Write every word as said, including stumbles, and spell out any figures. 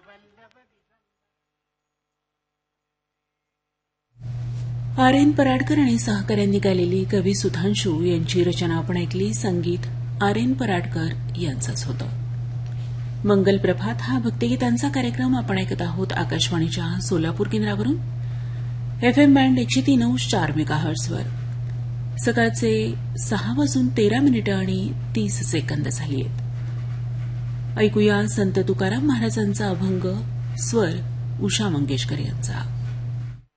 R N Paradkar आणि सहकाऱ्यांनी गायलेली कवी सुधांशू यांची रचना आपण ऐकली. संगीत आर एन पराडकर यांचंच होतं. मंगल प्रभात हा भक्तिगीतांचा कार्यक्रम आपण ऐकत आहोत आकाशवाणीच्या सोलापूर केंद्रावरून एफएम बँड एकशे तीन अंश चार मेगाहर्ट्झवर. सकाळचे सहा वाजून तेरा मिनिटं आणि तीस सेकंद झाली आहेत. ऐकूया संत तुकाराम महाराजांचा अभंग, स्वर उषा मंगेशकर यांचा.